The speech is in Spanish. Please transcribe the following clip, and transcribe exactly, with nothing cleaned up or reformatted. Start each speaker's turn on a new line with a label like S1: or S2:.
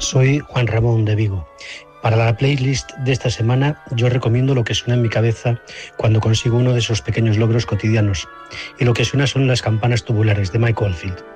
S1: Soy Juan Ramón de Vigo. Para la playlist de esta semana yo recomiendo lo que suena en mi cabeza cuando consigo uno de esos pequeños logros cotidianos. Y lo que suena son las campanas tubulares de Mike Oldfield.